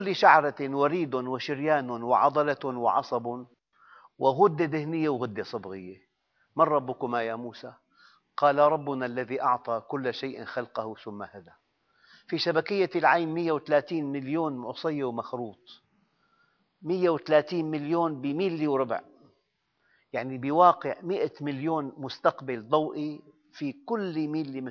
كل شعرة وريد وشريان وعضلة وعصب وغدة دهنية وغدة صبغية. من ربكما يا موسى؟ قال ربنا الذي أعطى كل شيء خلقه ثم هدى. في شبكية العين 130 مليون مصي ومخروط، 130 مليون بميلي وربع، يعني بواقع 100 مليون مستقبل ضوئي في كل ميلي